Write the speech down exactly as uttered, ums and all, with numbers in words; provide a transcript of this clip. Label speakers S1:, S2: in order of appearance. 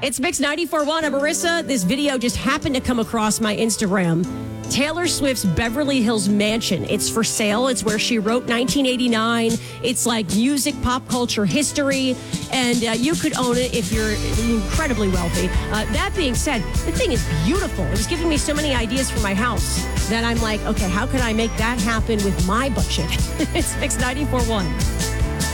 S1: It's Mix ninety-four point one. I'm Marissa. This video just happened to come across my Instagram. Taylor Swift's Beverly Hills mansion. It's for sale. It's where she wrote nineteen eighty-nine. It's like music, pop culture history, and uh, you could own it if you're incredibly wealthy. Uh, that being said, the thing is beautiful. It was giving me so many ideas for my house that I'm like, okay, how can I make that happen with my budget? It's Mix ninety-four point one.